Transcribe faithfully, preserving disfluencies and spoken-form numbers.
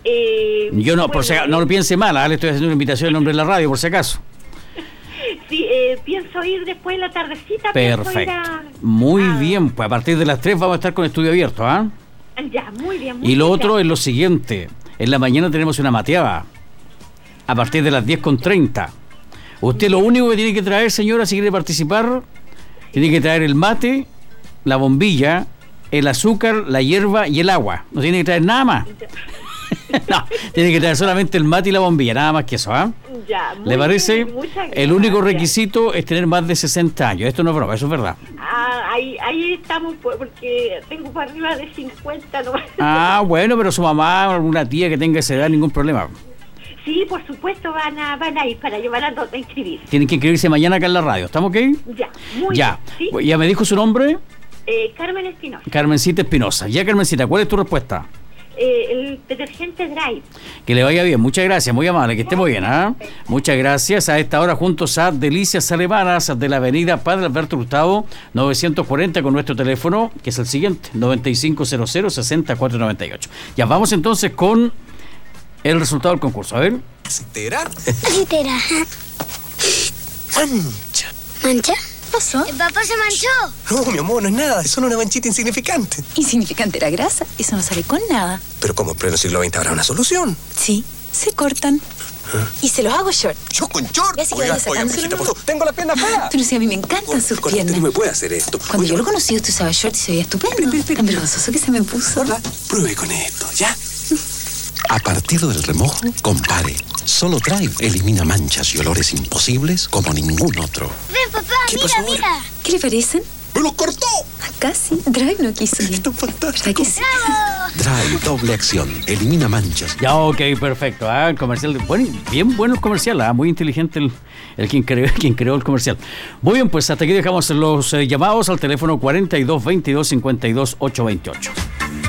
Eh, Yo no, bueno, por si acaso, no lo piense mal, ¿eh? Le estoy haciendo una invitación en nombre de la radio, por si acaso. Sí, eh, pienso ir después de la tardecita. Perfecto. A... Muy ah. bien, pues a partir de las tres vamos a estar con estudio abierto, ¿ah? ¿eh? Ya, muy bien. Muy Y lo bien. otro es lo siguiente, en la mañana tenemos una mateada, a partir de las diez con treinta. Usted lo único que tiene que traer, señora, si quiere participar, tiene que traer el mate, la bombilla, el azúcar, la hierba y el agua. No tiene que traer nada más. No, tiene que traer solamente el mate y la bombilla, nada más que eso, ¿ah? Ya, muy ¿Le parece? bien, muchas El único gracias. requisito es tener más de sesenta años. Esto no es broma, eso es verdad. Ah, ahí, ahí estamos, pues, porque tengo para arriba de cincuenta, ¿no? Ah, bueno, pero su mamá o alguna tía que tenga esa edad, ningún problema. Sí, por supuesto, van a, van a ir para llevar a nota a inscribirse. Tienen que inscribirse mañana acá en la radio. ¿Estamos ok? Ya, muy Ya. bien. ¿Sí? ¿Ya me dijo su nombre? Eh, Carmen Espinosa. Carmencita Espinosa. Ya, Carmencita, ¿cuál es tu respuesta? Eh, el detergente Drive. Que le vaya bien. Muchas gracias, muy amable. Que esté muy bien, ¿ah? Muchas gracias. A esta hora juntos a Delicias Alemanas de la avenida Padre Alberto Hurtado, novecientos cuarenta, con nuestro teléfono, que es el siguiente, noventa y cinco cero cero, sesenta y cuatro noventa y ocho. Ya, vamos entonces con el resultado del concurso. A ver. ¿Citera? Citera. Mancha. ¿Mancha? ¿Pasó? ¿El papá se manchó? No, mi amor, no es nada. Es solo una manchita insignificante. Insignificante la grasa, eso no sale con nada. Pero como en pleno siglo veinte habrá una solución. Sí, se cortan. Y se los hago short. ¿Yo con short? Ya sé que Oiga, vaya oiga, sacándose mijita, los- por favor, tengo la pierna fea. Pero si a mí me encantan sus Con este piernas. no me puede hacer esto. Cuando Oiga, yo lo conocí, usted usaba short y se veía estupendo. Espera, espera, Tan vergonzoso que se me puso. ¿verdad? Pruebe con esto, ¿ya? A partir del remojo, compare. Solo Drive elimina manchas y olores imposibles como ningún otro. Ven, papá, ¿Qué mira, pasó ahora? mira. ¿Qué le parecen? ¡Me lo cortó! Acá sí. Drive no quiso bien. Está ¿Verdad fantástico. que sí? Drive doble acción. Elimina manchas. Ya, ok, perfecto. Ah, el comercial. de- Bueno, bien bueno el comercial. Ah, muy inteligente el, el quien, creó, quien creó el comercial. Muy bien, pues hasta aquí dejamos los eh, llamados al teléfono cuarenta y dos veintidós cincuenta y dos ocho veintiocho.